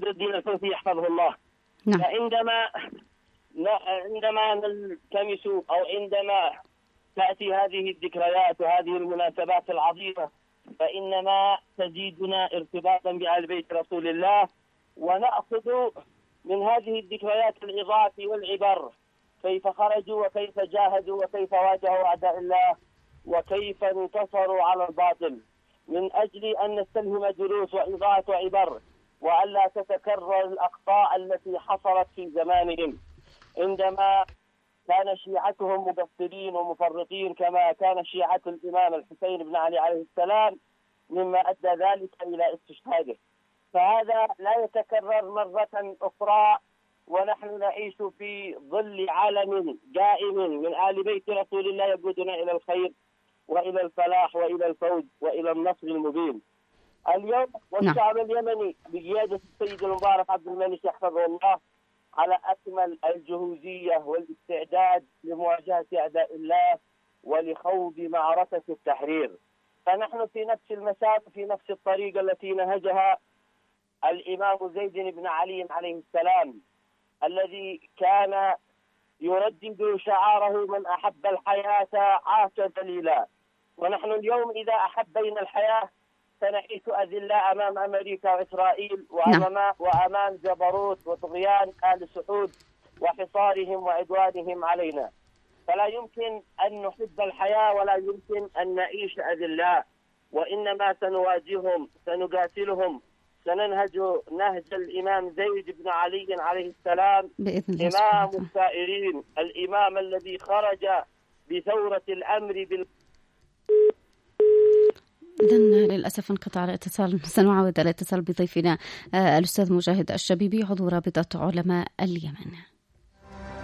بدر الدين الحوثي يحفظه الله. نعم. عندما نلتمس أو عندما تأتي هذه الذكريات وهذه المناسبات العظيمة فإنما تزيدنا ارتباطا بآل بيت رسول الله، ونأخذ من هذه الذكريات العظات والعبر كيف خرجوا وكيف جاهدوا وكيف واجهوا أعداء الله وكيف انتصروا على الباطل، من أجل أن نستلهم دروس وعظات وعبر وألا تتكرر الأخطاء التي حصلت في زمانهم عندما كان شيعتهم مقصرين ومفرطين كما كان شيعة الإمام الحسين بن علي عليه السلام، مما أدى ذلك إلى استشهاده. فهذا لا يتكرر مرة أخرى، ونحن نعيش في ظل عالم دائم من آل بيت رسول الله يقودنا إلى الخير وإلى الفلاح وإلى الفوز وإلى النصر المبين. اليوم والشعب اليمني بقيادة السيد المبارك عبد الملك يحفظه الله على أكمل الجهوزية والاستعداد لمواجهة أعداء الله ولخوض معركة التحرير. فنحن في نفس المسار في نفس الطريقة التي نهجها الإمام زيد بن علي عليه السلام الذي كان يردد شعاره من أحب الحياة عاش ذليلا. ونحن اليوم إذا أحبينا الحياة سنعيش أذلاء أمام أمريكا وإسرائيل وأمام جبروت وطغيان آل سعود وحصارهم وعدوانهم علينا. فلا يمكن أن نحب الحياة ولا يمكن أن نعيش أذلاء، وإنما سنواجههم سنقاتلهم، سننهج نهج الإمام زيد بن علي عليه السلام إمام السائرين، الإمام الذي خرج بثورة الأمر إذن للأسف انقطع الاتصال. سنعود الاتصال بضيفنا الأستاذ مجاهد الشبيبي عضو رابطة علماء اليمن.